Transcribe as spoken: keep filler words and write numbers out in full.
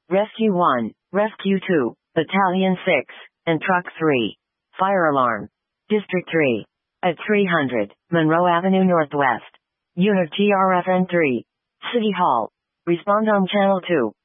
Rescue one, Rescue two, Battalion six, and Truck three. Fire alarm. District three. At three hundred, Monroe Avenue Northwest. Unit T R F N three. City Hall. Respond on Channel two.